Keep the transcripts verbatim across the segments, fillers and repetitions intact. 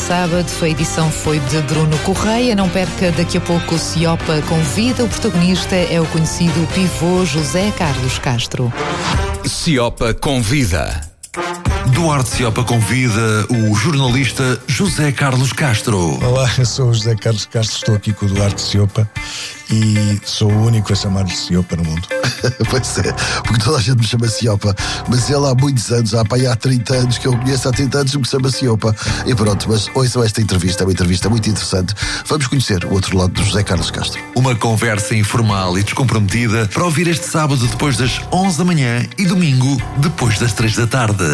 sábado. A edição foi de Bruno Correia. Não perca daqui a pouco o Ciopa Convida. O protagonista é o conhecido pivô José Carlos Castro. Ciopa Convida. Duarte Ciopa convida o jornalista José Carlos Castro. Olá, eu sou o José Carlos Castro, estou aqui com o Duarte Ciopa e sou o único a chamar-lhe Ciopa no mundo. Pois é, porque toda a gente me chama Ciopa, mas ele há muitos anos, há, pá, há trinta anos que eu o conheço, há trinta anos me chama Ciopa. E pronto, mas ouçam esta entrevista, é uma entrevista muito interessante. Vamos conhecer o outro lado do José Carlos Castro. Uma conversa informal e descomprometida para ouvir este sábado depois das onze da manhã e domingo depois das três da tarde.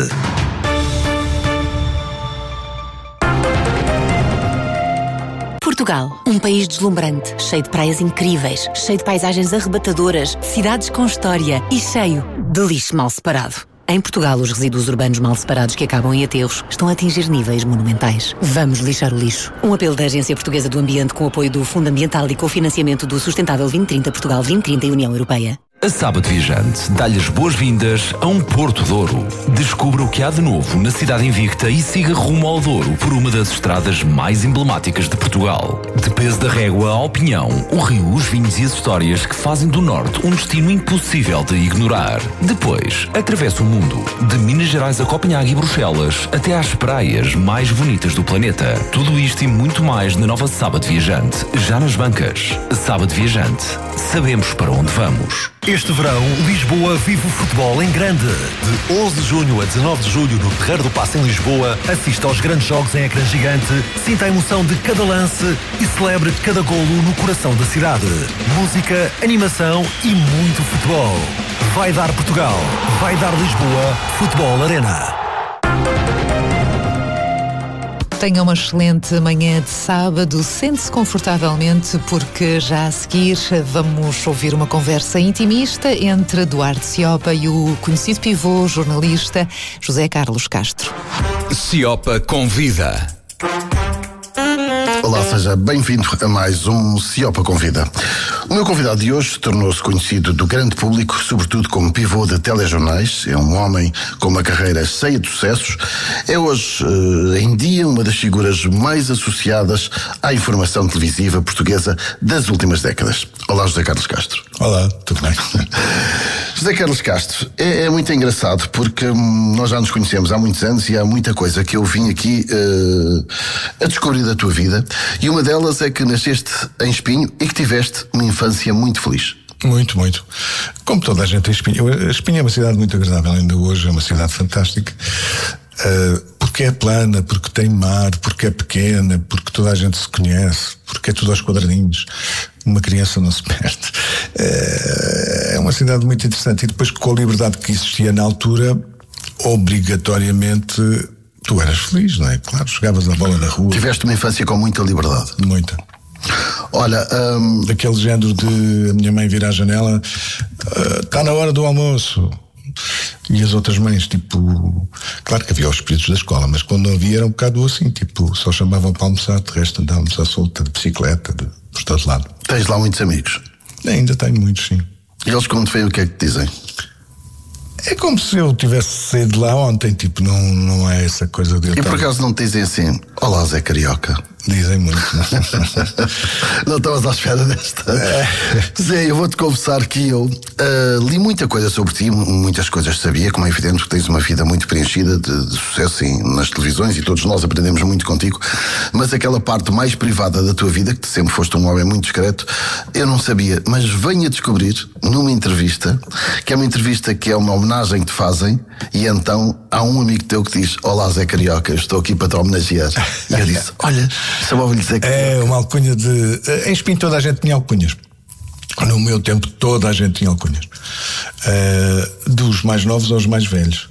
Portugal, um país deslumbrante, cheio de praias incríveis, cheio de paisagens arrebatadoras, cidades com história e cheio de lixo mal separado. Em Portugal, os resíduos urbanos mal separados que acabam em aterros estão a atingir níveis monumentais. Vamos lixar o lixo. Um apelo da Agência Portuguesa do Ambiente com apoio do Fundo Ambiental e com o financiamento do Sustentável vinte trinta Portugal vinte trinta e União Europeia. A Sábado Viajante dá-lhe as boas-vindas a um Porto Douro. Descubra o que há de novo na cidade invicta e siga rumo ao Douro por uma das estradas mais emblemáticas de Portugal. De Peso da Régua ao Pinhão, o rio, os vinhos e as histórias que fazem do Norte um destino impossível de ignorar. Depois, atravessa o mundo, de Minas Gerais a Copenhague e Bruxelas, até às praias mais bonitas do planeta. Tudo isto e muito mais na nova Sábado Viajante, já nas bancas. Sábado Viajante, sabemos para onde vamos. Este verão, Lisboa vive o futebol em grande. De onze de junho a dezanove de julho no Terreiro do Paço em Lisboa, assista aos grandes jogos em ecrã gigante, sinta a emoção de cada lance e celebre cada golo no coração da cidade. Música, animação e muito futebol. Vai dar Portugal, vai dar Lisboa, Futebol Arena. Tenha uma excelente manhã de sábado, sente-se confortavelmente porque já a seguir vamos ouvir uma conversa intimista entre Duarte Ciopa e o conhecido pivô jornalista José Carlos Castro. Ciopa Convida. Olá, seja bem-vindo a mais um Ciopa Convida. O meu convidado de hoje tornou-se conhecido do grande público, sobretudo como pivô de telejornais. É um homem com uma carreira cheia de sucessos. É hoje, em dia, uma das figuras mais associadas à informação televisiva portuguesa das últimas décadas. Olá, José Carlos Castro. Olá, tudo bem? José Carlos Castro, é, é muito engraçado porque hum, nós já nos conhecemos há muitos anos e há muita coisa que eu vim aqui uh, a descobrir da tua vida. E uma delas é que nasceste em Espinho e que tiveste uma infância muito feliz. Muito, muito. Como toda a gente em Espinho. A Espinho é uma cidade muito agradável, ainda hoje é uma cidade fantástica. Uh, porque é plana, porque tem mar, porque é pequena, porque toda a gente se conhece, porque é tudo aos quadradinhos. Uma criança não se perde. Uh, é uma cidade muito interessante. E depois, com a liberdade que existia na altura, obrigatoriamente tu eras feliz, não é? Claro, jogavas a bola na rua. Tiveste uma infância com muita liberdade. Muita. Olha, um... daquele género de a minha mãe vir à janela, está uh, na hora do almoço. E as outras mães, tipo, claro que havia os espíritos da escola, mas quando não havia era um bocado assim, tipo, só chamavam para almoçar, de resto andávamos à solta, de bicicleta, de, por todo lado. Tens lá muitos amigos? Ainda tenho muitos, sim. E eles, quando vêm, o que é que te dizem? É como se eu tivesse saído lá ontem, tipo, não, não é essa coisa de... E por acaso não te dizem assim, olá Zé Carioca? Dizem muito. Não estavas à espera desta. É. Zé, eu vou-te confessar que eu uh, li muita coisa sobre ti, muitas coisas sabia, como é evidente que tens uma vida muito preenchida de, de sucesso em, nas televisões e todos nós aprendemos muito contigo, mas aquela parte mais privada da tua vida, que sempre foste um homem muito discreto, eu não sabia, mas venho a descobrir numa entrevista, que é uma entrevista que é uma homenagem que te fazem, e então há um amigo teu que diz, olá Zé Carioca, eu estou aqui para te homenagear. E eu disse, olha, chamava-lhe Zé Carioca. É uma alcunha de... Em Espinho toda a gente tinha alcunhas. No meu tempo toda a gente tinha alcunhas. Uh, dos mais novos aos mais velhos.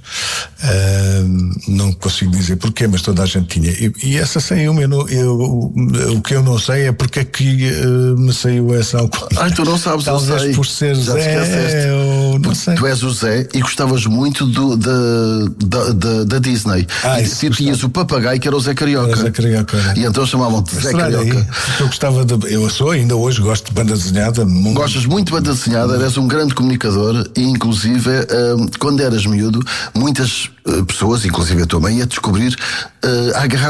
Uh, não consigo dizer porquê, mas toda a gente tinha. E, e essa saiu-me. Eu, eu, o que eu não sei é porque é que uh, me saiu essa alcunha. Ai, tu não sabes, talvez eu sei. Por ser já Zé, eu não sei. Tu és o Zé e gostavas muito do, da, da, da, da Disney. Ah, e tu tinhas o papagaio que era o Zé Carioca. Era Zé Carioca, era. E então chamavam-te Zé Carioca. Eu gostava de. Eu sou, ainda hoje gosto de banda desenhada. Gostas muito de banda desenhada, eres um grande comunicador e inclusive uh, quando eras miúdo, muitas uh, pessoas, inclusive a tua mãe, a descobrir uh, a agarrar